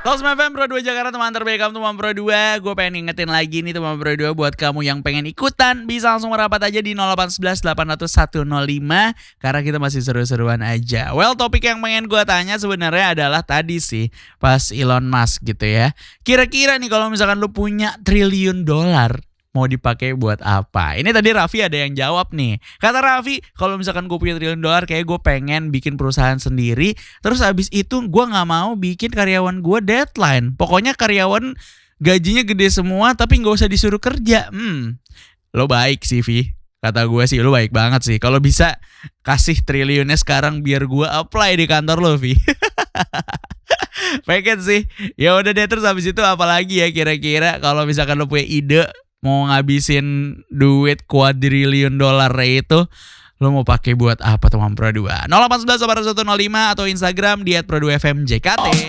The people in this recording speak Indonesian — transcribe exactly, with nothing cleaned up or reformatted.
Talksma F M Pro dua Jakarta, teman terbaik kamu teman Pro dua. Gue pengen ingetin lagi nih teman Pro dua, buat kamu yang pengen ikutan bisa langsung merapat aja di nol delapan satu satu delapan nol satu nol lima karena kita masih seru-seruan aja. Well, topik yang pengen gue tanya sebenarnya adalah tadi sih pas Elon Musk gitu ya. Kira-kira nih kalau misalkan lu punya triliun dolar, mau dipakai buat apa? Ini tadi Raffi ada yang jawab nih. Kata Raffi, kalau misalkan gue punya triliun dolar, kayak gue pengen bikin perusahaan sendiri. Terus abis itu gue gak mau bikin karyawan gue deadline. Pokoknya karyawan gajinya gede semua tapi gak usah disuruh kerja. Hmm, lo baik sih Vi. Kata gue sih lo baik banget sih. Kalau bisa kasih triliunnya sekarang biar gue apply di kantor lo Vi. Pengen sih. Ya udah deh, terus habis itu apalagi ya kira-kira kalau misalkan lo punya ide mau ngabisin duit kuadriliun dolar itu, lo mau pakai buat apa teman Pro dua? nol delapan satu satu delapan satu nol lima atau Instagram di et pro dua f m j k t.